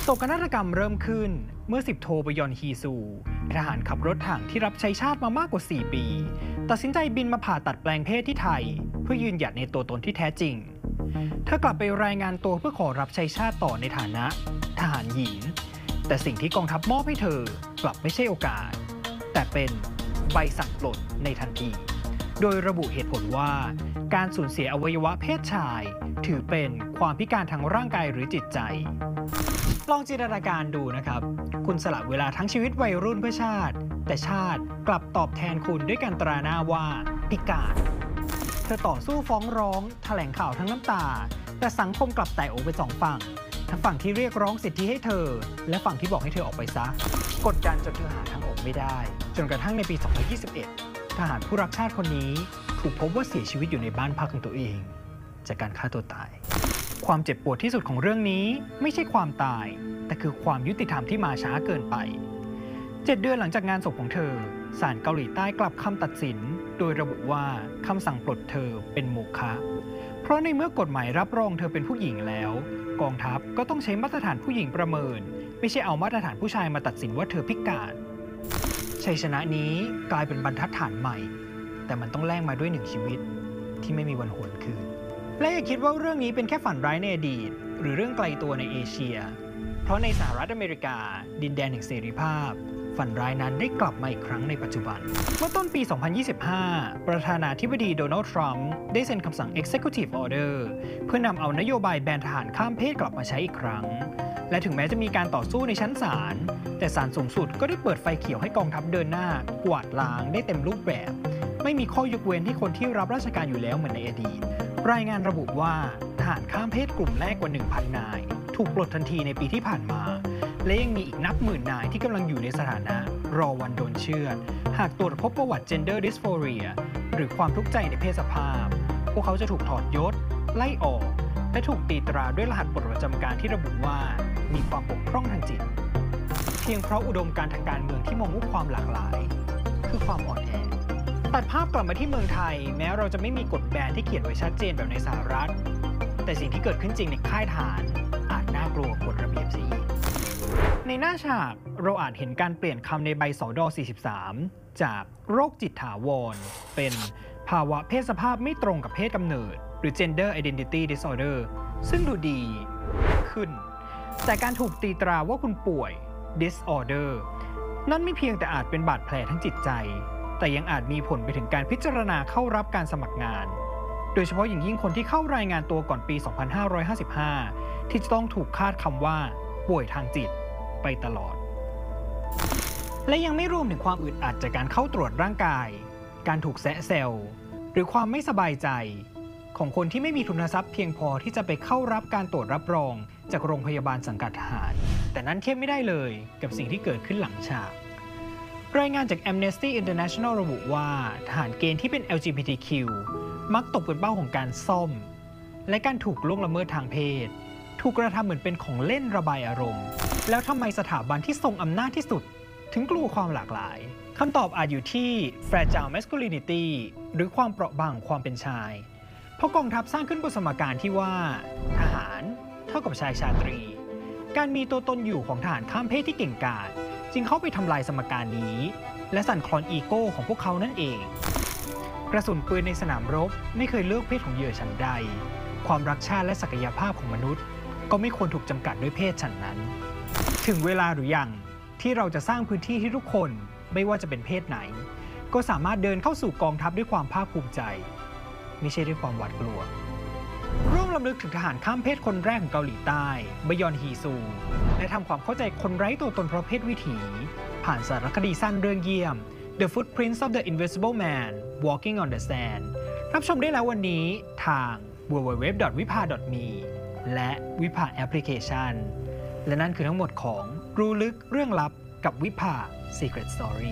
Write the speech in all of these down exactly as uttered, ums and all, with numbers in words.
โศกนาฏกรรมเริ่มขึ้นเมื่อสิบโทบยอนฮีซูทหารขับรถถังที่รับใช้ชาติมามากกว่าสี่ปีตัดสินใจบินมาผ่าตัดแปลงเพศที่ไทยเพื่อยืนหยัดในตัวตนที่แท้จริงเธอกลับไปรายงานตัวเพื่อขอรับใช้ชาติต่อในฐานะทหารหญิงแต่สิ่งที่กองทัพมอบให้เธอกลับไม่ใช่โอกาสแต่เป็นใบสั่งปลดในทันทีโดยระบุเหตุผลว่าการสูญเสียอวัยวะเพศชายถือเป็นความพิการทางร่างกายหรือจิตใจลองจินตนาการดูนะครับคุณสละเวลาทั้งชีวิตวัยรุ่นเพื่อชาติแต่ชาติกลับตอบแทนคุณด้วยการตราหน้าว่าพิการเธอต่อสู้ฟ้องร้องแถลงข่าวทั้งน้ำตาแต่สังคมกลับแตกออกเป็นสองฝั่งทั้งฝั่งที่เรียกร้องสิทธิให้เธอและฝั่งที่บอกให้เธอออกไปซะกดดันจนเธอหาทางออกไม่ได้จนกระทั่งในปีสองพันยี่สิบเอ็ดทหารผู้รักชาติคนนี้ถูกพบว่าเสียชีวิตอยู่ในบ้านพักของตัวเองจากการฆ่าตัวตายความเจ็บปวดที่สุดของเรื่องนี้ไม่ใช่ความตายแต่คือความยุติธรรมที่มาช้าเกินไปเจ็ดเดือนหลังจากงานศพของเธอศาลเกาหลีใต้กลับคำตัดสินโดยระบุว่าคำสั่งปลดเธอเป็นโมฆะเพราะในเมื่อกฎหมายรับรองเธอเป็นผู้หญิงแล้วกองทัพก็ต้องใช้มาตรฐานผู้หญิงประเมินไม่ใช่เอามาตรฐานผู้ชายมาตัดสินว่าเธอพิการชัยชนะนี้กลายเป็นบรรทัดฐานใหม่แต่มันต้องแลกมาด้วยหนึ่งชีวิตที่ไม่มีวันหวนคืนและอย่าคิดว่าเรื่องนี้เป็นแค่ฝันร้ายในอดีตหรือเรื่องไกลตัวในเอเชียเพราะในสหรัฐอเมริกาดินแดนแห่งเสรีภาพฝันร้ายนั้นได้กลับมาอีกครั้งในปัจจุบันเมื่อต้นปีสองพันยี่สิบห้าประธานาธิบดีโดนัลด์ทรัมป์ได้เซ็นคำสั่ง Executive Order เพื่อนำเอานโยบายแบนทหารข้ามเพศกลับมาใช้อีกครั้งและถึงแม้จะมีการต่อสู้ในชั้นศาลแต่ศาลสูงสุดก็ได้เปิดไฟเขียวให้กองทัพเดินหน้ากวาดล้างได้เต็มรูปแบบไม่มีข้อยกเว้นให้คนที่รับราชการอยู่แล้วเหมือนในอดีตรายงานระบุว่าทหารข้ามเพศกลุ่มแรกกว่า หนึ่งพัน นายถูกปลดทันทีในปีที่ผ่านมาและยังมีอีกนับหมื่นนายที่กำลังอยู่ในสถานะรอวันโดนเชือดหากตรวจพบประวัติ gender dysphoria หรือความทุกข์ใจในเพศสภาพพวกเขาจะถูกถอดยศไล่ออกและถูกตีตราด้วยรหัสปลดประจำการที่ระบุว่ามีความบกพร่องทางจิตเพียงเพราะอุดมการณ์ทางการเมืองที่มองว่าความหลากหลายคือความอ่อนแอตัดภาพกลับมาที่เมืองไทยแม้เราจะไม่มีกฎแบนที่เขียนไว้ชัดเจนแบบในสหรัฐแต่สิ่งที่เกิดขึ้นจริงในค่ายทหารอาจน่ากลัวกฎระเบียบเสียอีกในหน้าฉากเราอาจเห็นการเปลี่ยนคำในใบสดสี่สิบสามจากโรคจิตถาวรเป็นภาวะเพศสภาพไม่ตรงกับเพศกำเนิดหรือ gender identity disorder ซึ่งดูดีขึ้นแต่การถูกตีตราว่าคุณป่วย disorder นั่นไม่เพียงแต่อาจเป็นบาดแผลทั้งจิตใจแต่ยังอาจมีผลไปถึงการพิจารณาเข้ารับการสมัครงานโดยเฉพาะอย่างยิ่งคนที่เข้ารายงานตัวก่อนปีสองพันห้าร้อยห้าสิบห้าที่จะต้องถูกคาดคำว่าป่วยทางจิตไปตลอดและยังไม่รวมถึงความอึดอัดจากการเข้าตรวจร่างกายการถูกแซะแซวหรือความไม่สบายใจของคนที่ไม่มีทุนทรัพย์เพียงพอที่จะไปเข้ารับการตรวจรับรองจากโรงพยาบาลสังกัดทหารแต่นั้นเทียบไม่ได้เลยกับสิ่งที่เกิดขึ้นหลังฉากรายงานจาก Amnesty International ระบุว่าทหารเกณฑ์ที่เป็น แอล จี บี ที คิว มักตกเป็นเป้าของการซ่อมและการถูกล่วงละเมิดทางเพศถูกกระทำเหมือนเป็นของเล่นระบายอารมณ์แล้วทำไมสถาบันที่ทรงอำนาจที่สุดถึงกลัวความหลากหลายคำตอบอาจอยู่ที่ fragile masculinity หรือความเปราะบางของความเป็นชายเพราะกองทัพสร้างขึ้นบนสมการที่ว่าทหารเท่ากับชายชาตรีการมีตัวตนอยู่ของทหารข้ามเพศที่เก่งกาจจึงเข้าไปทำลายสมการนี้และสั่นคลอนอีโก้ของพวกเขานั่นเองกระสุนปืนในสนามรบไม่เคยเลือกเพศของเหยื่อฉันใดความรักชาติและศักยภาพของมนุษย์ก็ไม่ควรถูกจำกัดด้วยเพศฉันนั้นถึงเวลาหรือยังที่เราจะสร้างพื้นที่ที่ทุกคนไม่ว่าจะเป็นเพศไหนก็สามารถเดินเข้าสู่กองทัพด้วยความภาคภูมิใจไม่ใช่ด้วยความหวาดกลัวร่วมรำลึกถึงทหารข้ามเพศคนแรกของเกาหลีใต้บยอนฮีซูและทำความเข้าใจคนไร้ตัวตนเพราะเพศวิถีผ่านสารคดีสั้นเรื่องเยี่ยม The Footprints of the Invisible Man Walking on the Sand รับชมได้แล้ววันนี้ทาง ดับเบิลยู ดับเบิลยู ดับเบิลยู ดอท วิภา ดอท มี และวิภาแอปพลิเคชันและนั่นคือทั้งหมดของรู้ลึกเรื่องลับกับวิภา Secret Story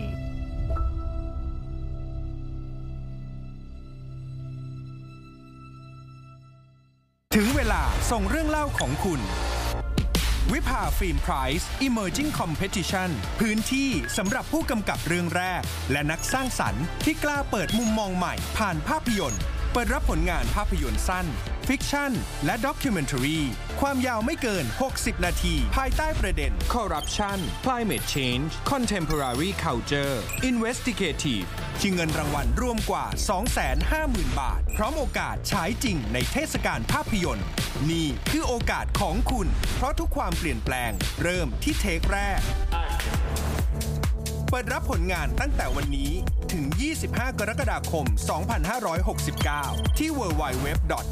ถึงเวลาส่งเรื่องเล่าของคุณวิภาฟิล์มไพรส์ Emerging Competition พื้นที่สำหรับผู้กำกับเรื่องแรกและนักสร้างสรรค์ที่กล้าเปิดมุมมองใหม่ผ่านภาพยนตร์เปิดรับผลงานภาพยนตร์สั้นฟิกชั่น และด็อกิวเมนทารีความยาวไม่เกิน หกสิบ นาที ภายใต้ประเด็น Corruption Climate Change Contemporary Culture Investigative ที่เงินรางวัลรวมกว่า สองแสนห้าหมื่น บาท พร้อมโอกาสฉายจริงในเทศกาลภาพยนตร์นี่คือโอกาสของคุณ เพราะทุกความเปลี่ยนแปลงเริ่มที่เทคแรก เปิดรับผลงานตั้งแต่วันนี้ถึง ยี่สิบห้า กรกฎาคม สองพันห้าร้อยหกสิบเก้า ที่ ดับเบิลยู ดับเบิลยู ดับเบิลยู ดอท